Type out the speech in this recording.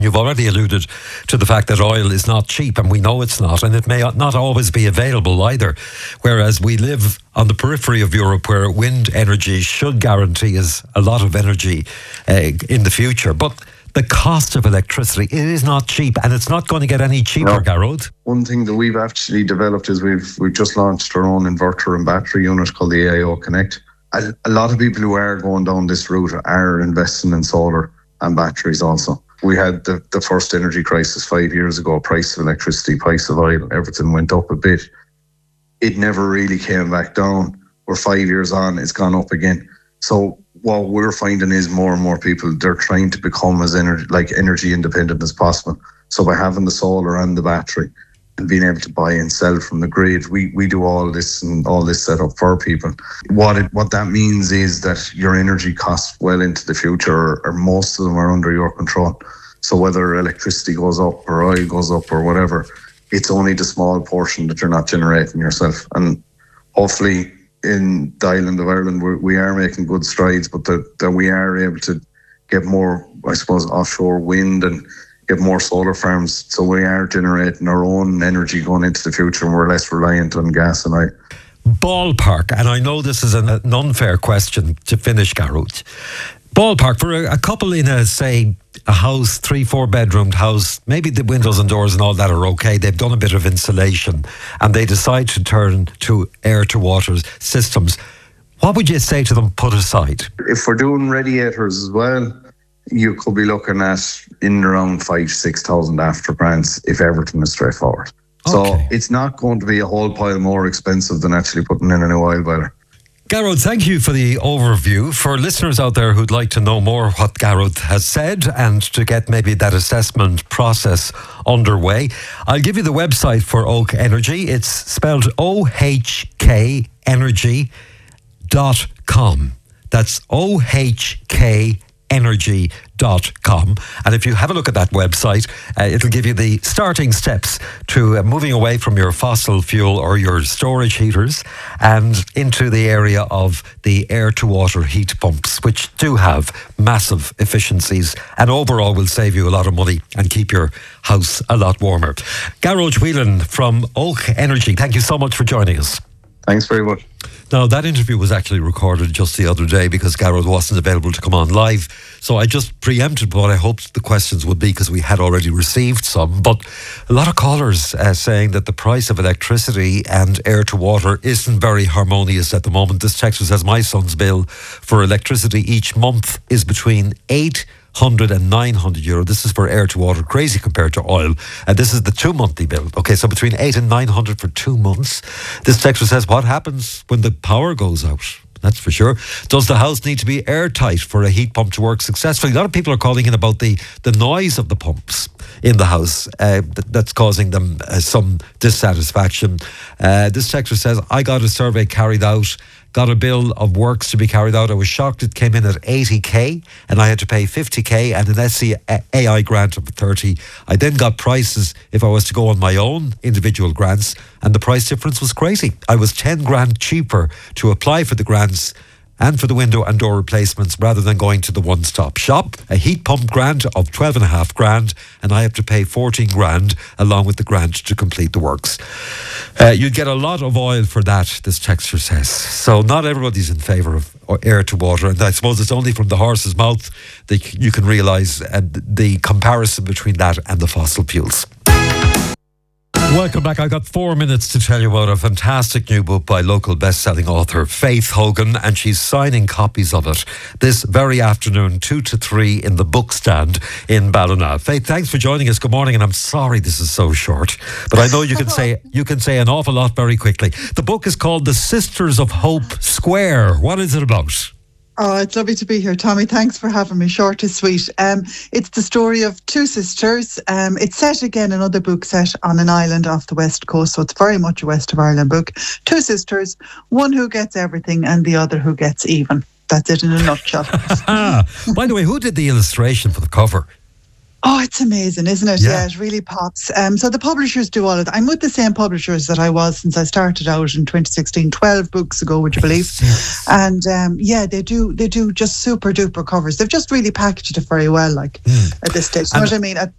You've already alluded to the fact that oil is not cheap, and we know it's not, and it may not always be available either. Whereas we live on the periphery of Europe where wind energy should guarantee us a lot of energy in the future. But the cost of electricity, it is not cheap, and it's not going to get any cheaper, Garrod. One thing that we've actually developed is we've just launched our own inverter and battery unit called the AIO Connect. A lot of people who are going down this route are investing in solar and batteries also. We had the first energy crisis 5 years ago. Price of electricity, price of oil, everything went up a bit. It never really came back down. We're 5 years on, it's gone up again. So what we're finding is more and more people, they're trying to become as energy independent as possible. So by having the solar and the battery and being able to buy and sell from the grid, we do all this and all this set up for people. What that means is that your energy costs well into the future, or most of them are under your control. So whether electricity goes up or oil goes up or whatever, it's only the small portion that you're not generating yourself. And hopefully in the island of Ireland, we are making good strides, but that we are able to get more, I suppose, offshore wind and get more solar farms. So we are generating our own energy going into the future, and we're less reliant on gas and oil. Ballpark, and I know this is an unfair question to finish, Garrod. Ballpark, for a couple in a house, 3-4 bedroomed house, maybe the windows and doors and all that are okay, they've done a bit of insulation, and they decide to turn to air to water systems. What would you say to them put aside? If we're doing radiators as well, you could be looking at in around 5,000-6,000 after grants if everything is straightforward. Okay. So it's not going to be a whole pile more expensive than actually putting in a new oil boiler. Garrod, thank you for the overview. For listeners out there who'd like to know more what Garrod has said and to get maybe that assessment process underway, I'll give you the website for Oak Energy. It's spelled ohkenergy.com. That's ohkenergy.com. And if you have a look at that website, it'll give you the starting steps to moving away from your fossil fuel or your storage heaters and into the area of the air-to-water heat pumps, which do have massive efficiencies and overall will save you a lot of money and keep your house a lot warmer. Garrod Whelan from Oak Energy, thank you so much for joining us. Thanks very much. Now, that interview was actually recorded just the other day because Garrod wasn't available to come on live. So I just preempted what I hoped the questions would be because we had already received some. But a lot of callers saying that the price of electricity and air to water isn't very harmonious at the moment. This texter says my son's bill for electricity each month is between €800 and €900. This is for air to water, crazy compared to oil. And this is the 2 monthly bill. Okay, so between 8 and 900 for 2 months. This texter says, what happens when the power goes out? That's for sure. Does the house need to be airtight for a heat pump to work successfully? A lot of people are calling in about the noise of the pumps in the house that's causing them some dissatisfaction. This texter says, I got a survey carried out, got a bill of works to be carried out. I was shocked it came in at 80k and I had to pay 50k and an SCAI grant of 30. I then got prices if I was to go on my own individual grants, and the price difference was crazy. I was 10 grand cheaper to apply for the grants and for the window and door replacements rather than going to the one-stop shop. A heat pump grant of 12.5 grand and I have to pay 14 grand along with the grant to complete the works. You'd get a lot of oil for that, this texter says. So not everybody's in favour of air to water, and I suppose it's only from the horse's mouth that you can realise the comparison between that and the fossil fuels. Welcome back. I got 4 minutes to tell you about a fantastic new book by local best-selling author Faith Hogan, and she's signing copies of it this very afternoon, 2 to 3 in the bookstand in Ballina. Faith, thanks for joining us. Good morning, and I'm sorry this is so short, but I know you can say an awful lot very quickly. The book is called The Sisters of Hope Square. What is it about? Oh, it's lovely to be here, Tommy. Thanks for having me. Short is sweet. It's the story of two sisters. It's set again, another book set on an island off the west coast, so it's very much a West of Ireland book. Two sisters, one who gets everything and the other who gets even. That's it in a nutshell. By the way, who did the illustration for the cover? Oh, it's amazing, isn't it? Yeah, it really pops. So the publishers do all of that. I'm with the same publishers that I was since I started out in 2016, 12 books ago, would you believe? And they do just super duper covers. They've just really packaged it very well, like at this stage. You know what I mean?